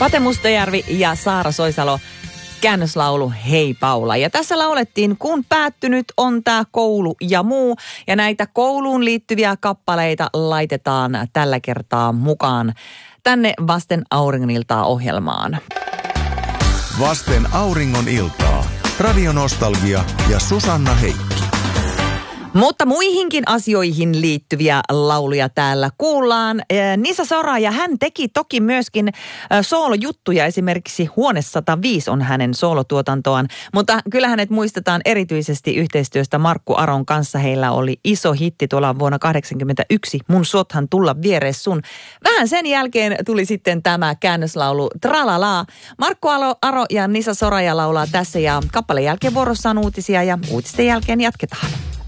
Pate Mustajärvi ja Saara Soisalo, käännöslaulu Hei Paula. Ja tässä laulettiin, kun päättynyt on tämä koulu ja muu. Ja näitä kouluun liittyviä kappaleita laitetaan tällä kertaa mukaan tänne Vasten auringon iltaa -ohjelmaan. Vasten auringon iltaa. Radionostalgia ja Susanna Heikki. Mutta muihinkin asioihin liittyviä lauluja täällä kuullaan. Nisa Soraja, hän teki toki myöskin soolojuttuja. Esimerkiksi Huone 105 on hänen soolotuotantoaan. Mutta kyllä hänet muistetaan erityisesti yhteistyöstä Markku Aron kanssa. Heillä oli iso hitti tuolla vuonna 1981. Mun sothan tulla vieres sun. Vähän sen jälkeen tuli sitten tämä käännöslaulu Tralalaa. Markku Aro ja Nisa Soraja laulaa tässä ja kappaleen jälkeen vuorossa on uutisia ja uutisten jälkeen jatketaan.